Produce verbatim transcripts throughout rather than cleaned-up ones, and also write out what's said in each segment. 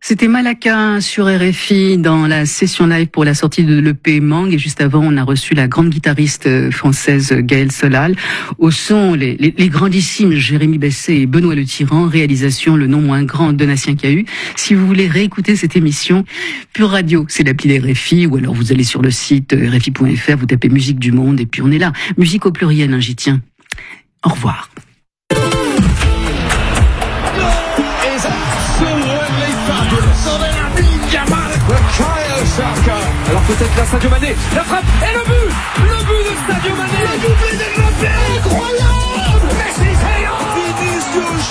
C'était Malaka sur R F I dans la session live pour la sortie de l'E P Mang. Et juste avant, on a reçu la grande guitariste française Gaëlle Solal. Au son, les, les, les grandissimes Jérémy Besset et Benoît Le Tyran. Réalisation, le non moins grand Donatien Cahu. Si vous voulez réécouter cette émission, Pure Radio, c'est l'appli des R F I. Ou alors vous allez sur le site R F I point F R, vous tapez Musique du Monde et puis on est là. Musique au pluriel, hein, j'y tiens. Au revoir. Alors peut-être la Sadio Mané, la frappe et le but, le but de Sadio Mané, le doublé d'Mbappé, incroyable, Messi, Vinicius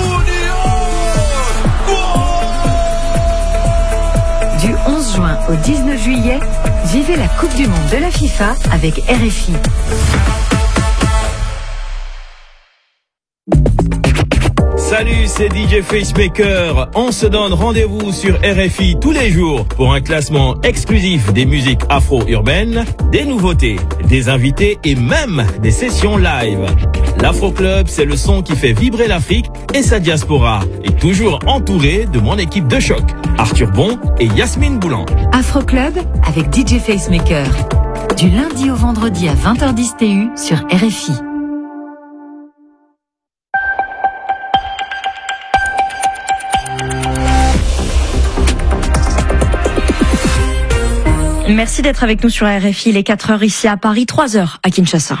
Junior. Du onze juin au dix-neuf juillet, vivez la Coupe du Monde de la FIFA avec R F I. Salut, c'est D J Facemaker. On se donne rendez-vous sur R F I tous les jours pour un classement exclusif des musiques afro-urbaines, des nouveautés, des invités et même des sessions live. L'Afro Club, c'est le son qui fait vibrer l'Afrique et sa diaspora. Et toujours entouré de mon équipe de choc, Arthur Bon et Yasmine Boulan. Afro Club avec D J Facemaker. Du lundi au vendredi à vingt heures dix T U sur R F I. Merci d'être avec nous sur R F I. Il est quatre heures ici à Paris, trois heures à Kinshasa.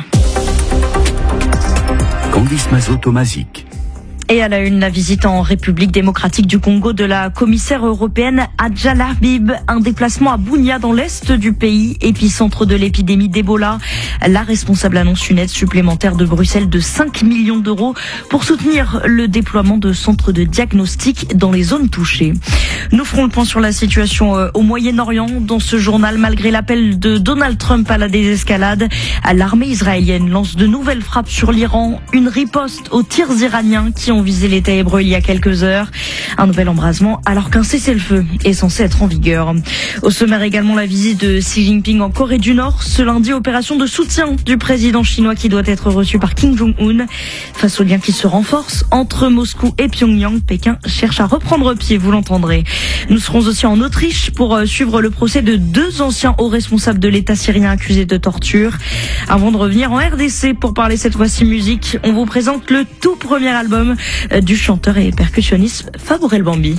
Candice Mazot-Tomazic. Et à la une, la visite en République démocratique du Congo de la commissaire européenne Adjala Habib. Un déplacement à Bunia dans l'est du pays, épicentre de l'épidémie d'Ebola. La responsable annonce une aide supplémentaire de Bruxelles de cinq millions d'euros pour soutenir le déploiement de centres de diagnostic dans les zones touchées. Nous ferons le point sur la situation au Moyen-Orient dans ce journal. Malgré l'appel de Donald Trump à la désescalade, l'armée israélienne lance de nouvelles frappes sur l'Iran. Une riposte aux tirs iraniens qui ont visé l'État hébreu il y a quelques heures. Un nouvel embrasement alors qu'un cessez-le-feu est censé être en vigueur. Au sommaire également la visite de Xi Jinping en Corée du Nord. Ce lundi, opération de soutien du président chinois qui doit être reçu par Kim Jong-un. Face aux liens qui se renforcent entre Moscou et Pyongyang, Pékin cherche à reprendre pied, vous l'entendrez. Nous serons aussi en Autriche pour suivre le procès de deux anciens hauts responsables de l'État syrien accusés de torture. Avant de revenir en R D C pour parler cette fois-ci musique, on vous présente le tout premier album du chanteur et percussionniste Faborel Bambi.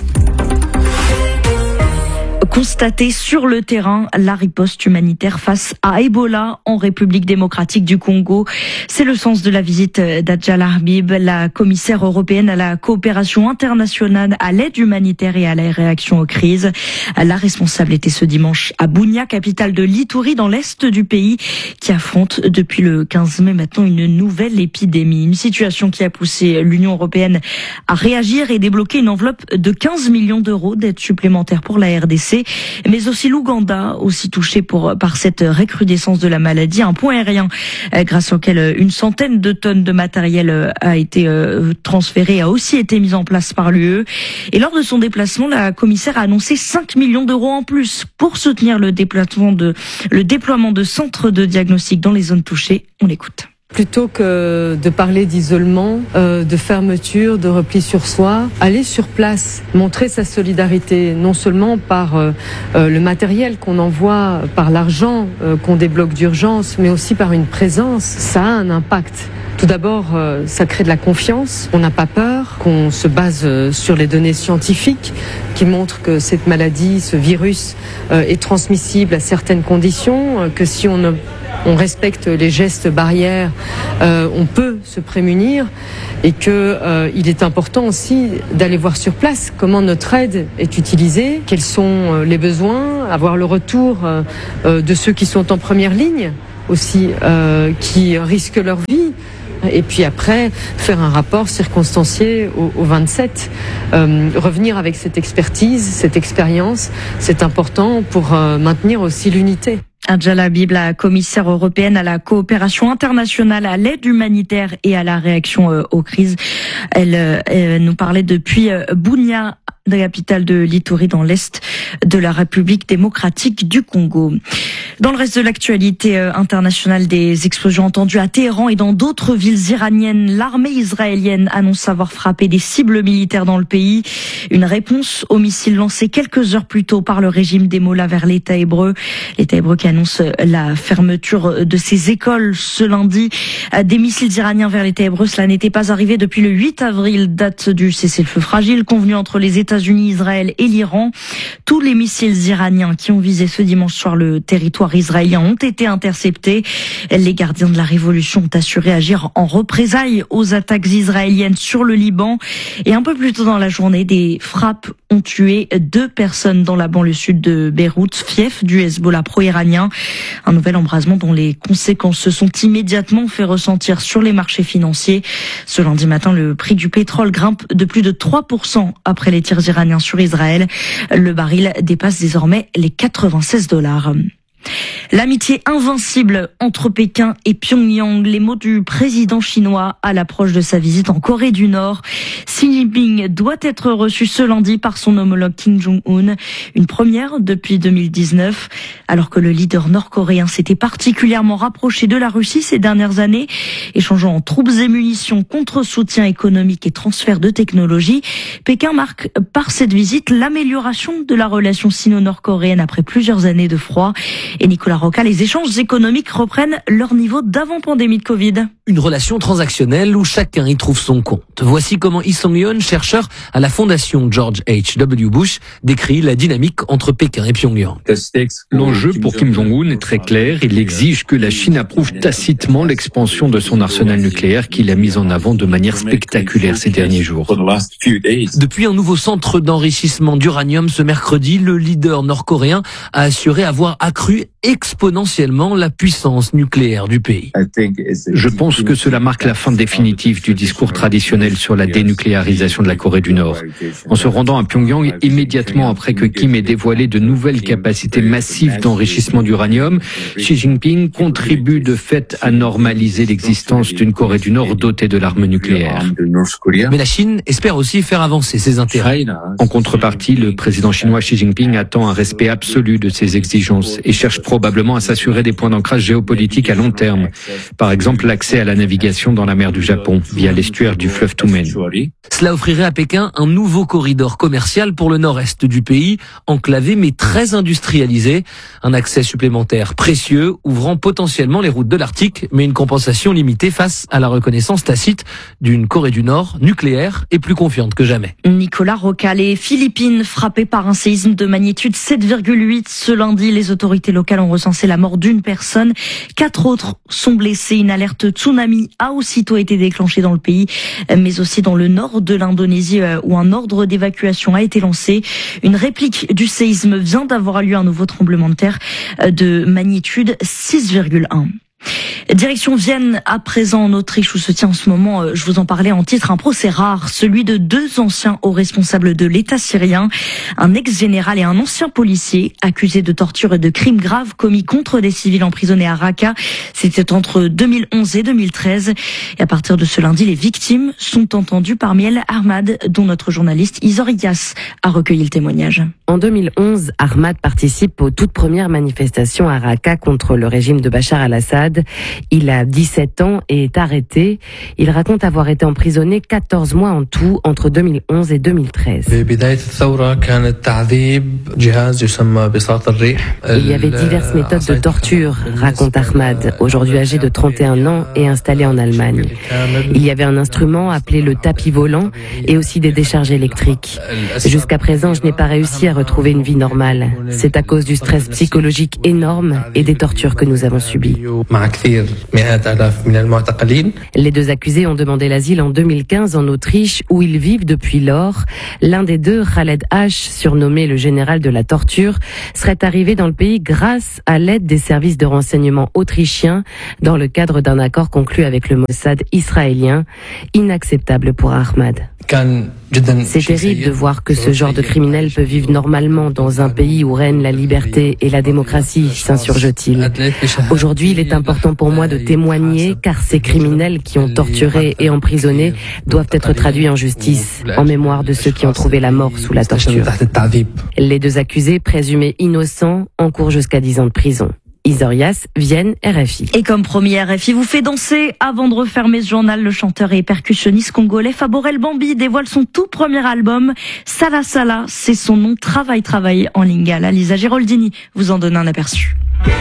Constater sur le terrain la riposte humanitaire face à Ebola en République démocratique du Congo. C'est le sens de la visite d'Adjala Habib, la commissaire européenne à la coopération internationale, à l'aide humanitaire et à la réaction aux crises. La responsable était ce dimanche à Bunia, capitale de l'Ituri, dans l'est du pays, qui affronte depuis le quinze mai maintenant une nouvelle épidémie. Une situation qui a poussé l'Union européenne à réagir et débloquer une enveloppe de quinze millions d'euros d'aide supplémentaire pour la R D C. Mais aussi l'Ouganda, aussi touché pour, par cette recrudescence de la maladie. Un point aérien grâce auquel une centaine de tonnes de matériel a été transféré, a aussi été mis en place par l'U E. Et lors de son déplacement, la commissaire a annoncé cinq millions d'euros en plus pour soutenir le déploiement de, le déploiement de centres de diagnostic dans les zones touchées. On l'écoute. Plutôt que de parler d'isolement, euh, de fermeture, de repli sur soi, aller sur place, montrer sa solidarité, non seulement par euh, euh, le matériel qu'on envoie, par l'argent euh, qu'on débloque d'urgence, mais aussi par une présence, ça a un impact. Tout d'abord, euh, ça crée de la confiance, on n'a pas peur, qu'on se base euh, sur les données scientifiques qui montrent que cette maladie, ce virus euh, est transmissible à certaines conditions, euh, que si on ne on respecte les gestes barrières, euh, on peut se prémunir et que euh, il est important aussi d'aller voir sur place comment notre aide est utilisée, quels sont les besoins, avoir le retour euh, de ceux qui sont en première ligne aussi, euh, qui risquent leur vie. Et puis après, faire un rapport circonstancié au, au vingt-sept. Euh, revenir avec cette expertise, cette expérience, c'est important pour euh, maintenir aussi l'unité. Adjala Habib, la commissaire européenne à la coopération internationale, à l'aide humanitaire et à la réaction aux crises. Elle, elle nous parlait depuis Bunia la capitale de l'Ituri dans l'est de la République démocratique du Congo. Dans le reste de l'actualité internationale, des explosions entendues à Téhéran et dans d'autres villes iraniennes. L'armée israélienne annonce avoir frappé des cibles militaires dans le pays. Une réponse aux missiles lancés quelques heures plus tôt par le régime des mollahs vers l'État hébreu. L'État hébreu qui annonce la fermeture de ses écoles ce lundi. Des missiles iraniens vers l'État hébreu, cela n'était pas arrivé depuis le huit avril, date du cessez-le-feu fragile convenu entre les États-Unis, Israël et l'Iran. Tous les missiles iraniens qui ont visé ce dimanche soir le territoire israéliens ont été interceptés. Les gardiens de la révolution ont assuré agir en représailles aux attaques israéliennes sur le Liban. Et un peu plus tôt dans la journée, des frappes ont tué deux personnes dans la banlieue sud de Beyrouth, fief du Hezbollah pro-iranien. Un nouvel embrasement dont les conséquences se sont immédiatement fait ressentir sur les marchés financiers. Ce lundi matin, le prix du pétrole grimpe de plus de trois pour cent après les tirs iraniens sur Israël. Le baril dépasse désormais les quatre-vingt-seize dollars. L'amitié invincible entre Pékin et Pyongyang, les mots du président chinois à l'approche de sa visite en Corée du Nord. Xi Jinping doit être reçu ce lundi par son homologue Kim Jong-un, une première depuis deux mille dix-neuf, alors que le leader nord-coréen s'était particulièrement rapproché de la Russie ces dernières années, échangeant en troupes et munitions contre soutien économique et transfert de technologie. Pékin marque par cette visite l'amélioration de la relation sino-nord-coréenne après plusieurs années de froid. Et Nicolas Roca, les échanges économiques reprennent leur niveau d'avant-pandémie de Covid. Une relation transactionnelle où chacun y trouve son compte. Voici comment Lee Song-yeon, chercheur à la fondation George H W Bush, décrit la dynamique entre Pékin et Pyongyang. L'enjeu pour Kim Jong-un est très clair. Il exige que la Chine approuve tacitement l'expansion de son arsenal nucléaire qu'il a mis en avant de manière spectaculaire ces derniers jours. Depuis un nouveau centre d'enrichissement d'uranium ce mercredi, le leader nord-coréen a assuré avoir accru exponentiellement la puissance nucléaire du pays. Je pense que cela marque la fin définitive du discours traditionnel sur la dénucléarisation de la Corée du Nord. En se rendant à Pyongyang immédiatement après que Kim ait dévoilé de nouvelles capacités massives d'enrichissement d'uranium, Xi Jinping contribue de fait à normaliser l'existence d'une Corée du Nord dotée de l'arme nucléaire. Mais la Chine espère aussi faire avancer ses intérêts. En contrepartie, le président chinois Xi Jinping attend un respect absolu de ses exigences et cherche probablement à s'assurer des points d'ancrage géopolitique à long terme. Par exemple, l'accès à la navigation dans la mer du Japon via l'estuaire du fleuve Tumen. Cela offrirait à Pékin un nouveau corridor commercial pour le nord-est du pays, enclavé mais très industrialisé. Un accès supplémentaire précieux, ouvrant potentiellement les routes de l'Arctique, mais une compensation limitée face à la reconnaissance tacite d'une Corée du Nord nucléaire et plus confiante que jamais. Nicolas Roca, les Philippines frappées par un séisme de magnitude sept virgule huit ce lundi. Les autorités locales ont recensé la mort d'une personne. Quatre autres sont blessés. Une alerte tsunami a aussitôt été déclenchée dans le pays, mais aussi dans le nord de l'Indonésie où un ordre d'évacuation a été lancé. Une réplique du séisme vient d'avoir lieu, un nouveau tremblement de terre de magnitude six virgule un. Direction Vienne à présent en Autriche où se tient en ce moment, je vous en parlais en titre, un procès rare, celui de deux anciens hauts responsables de l'État syrien, un ex-général et un ancien policier accusés de torture et de crimes graves commis contre des civils emprisonnés à Raqqa. C'était entre deux mille onze et deux mille treize. Et à partir de ce lundi, les victimes sont entendues parmi elles Ahmad, dont notre journaliste Isor Ilyas a recueilli le témoignage. En deux mille onze, Ahmad participe aux toutes premières manifestations à Raqqa contre le régime de Bachar al-Assad. Il a dix-sept ans et est arrêté. Il raconte avoir été emprisonné quatorze mois en tout entre deux mille onze et deux mille treize. Il y avait diverses méthodes de torture, raconte Ahmad, aujourd'hui âgé de trente et un ans et installé en Allemagne. Il y avait un instrument appelé le tapis volant et aussi des décharges électriques. Jusqu'à présent, je n'ai pas réussi à retrouver une vie normale. C'est à cause du stress psychologique énorme et des tortures que nous avons subies. Les deux accusés ont demandé l'asile en deux mille quinze en Autriche où ils vivent depuis lors. L'un des deux, Khaled H, surnommé le général de la torture, serait arrivé dans le pays grâce à l'aide des services de renseignement autrichiens dans le cadre d'un accord conclu avec le Mossad israélien. Inacceptable pour Ahmad. C'est terrible de voir que ce genre de criminel peut vivre normalement dans un pays où règne la liberté et la démocratie, s'insurge-t-il. Aujourd'hui, il est important pour moi de témoigner car ces criminels qui ont torturé et emprisonné doivent être traduits en justice, en mémoire de ceux qui ont trouvé la mort sous la torture. Les deux accusés, présumés innocents, encourent jusqu'à dix ans de prison. Isorias, Vienne, R F I. Et comme premier R F I vous fait danser, avant de refermer ce journal, le chanteur et percussionniste congolais Faborel Bambi dévoile son tout premier album. Sala Sala, c'est son nom, Travail Travail en lingala. Lisa Giraldini vous en donne un aperçu.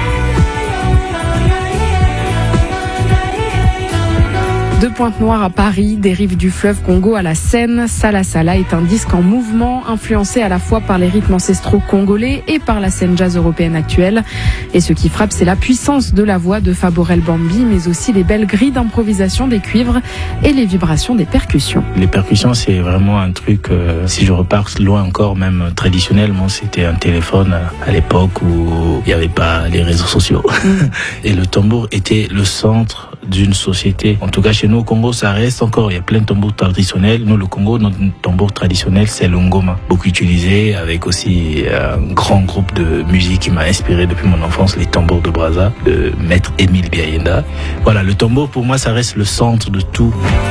De Pointe-Noire à Paris, des rives du fleuve Congo à la Seine, Sala Sala est un disque en mouvement, influencé à la fois par les rythmes ancestraux congolais et par la scène jazz européenne actuelle. Et ce qui frappe, c'est la puissance de la voix de Faborel Bambi, mais aussi les belles grilles d'improvisation des cuivres et les vibrations des percussions. Les percussions, c'est vraiment un truc, euh, si je repars loin encore, même traditionnellement, c'était un téléphone à l'époque où il n'y avait pas les réseaux sociaux. Mm. Et le tambour était le centre d'une société. En tout cas, chez nous, au Congo, ça reste encore, il y a plein de tambours traditionnels. Nous, le Congo, notre tambour traditionnel, c'est le ngoma. Beaucoup utilisé, avec aussi un grand groupe de musique qui m'a inspiré depuis mon enfance, les tambours de Brazza, de Maître Émile Biayenda. Voilà, le tambour, pour moi, ça reste le centre de tout.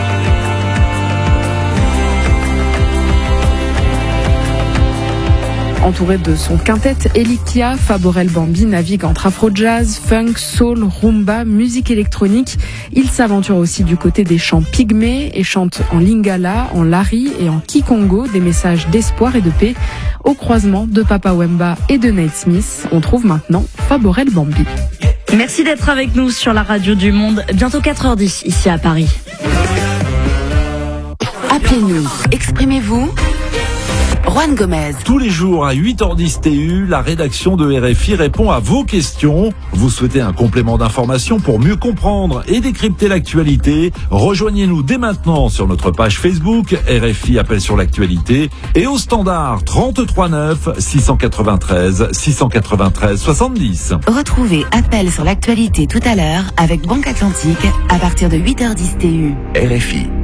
Entouré de son quintet Elikia, Faborel Bambi navigue entre afro-jazz, funk, soul, rumba, musique électronique. Il s'aventure aussi du côté des chants pygmées et chante en lingala, en lari et en kikongo des messages d'espoir et de paix. Au croisement de Papa Wemba et de Nate Smith, on trouve maintenant Faborel Bambi. Merci d'être avec nous sur la radio du Monde. Bientôt quatre heures dix ici à Paris. Appelez-nous, exprimez-vous. Juan Gomez. Tous les jours à huit heures dix T U, la rédaction de R F I répond à vos questions. Vous souhaitez un complément d'information pour mieux comprendre et décrypter l'actualité? Rejoignez-nous dès maintenant sur notre page Facebook R F I Appel sur l'actualité et au standard trente-trois neuf six cent quatre-vingt-treize six cent quatre-vingt-treize soixante-dix. Retrouvez Appel sur l'actualité tout à l'heure avec Banque Atlantique à partir de huit heures dix T U. R F I.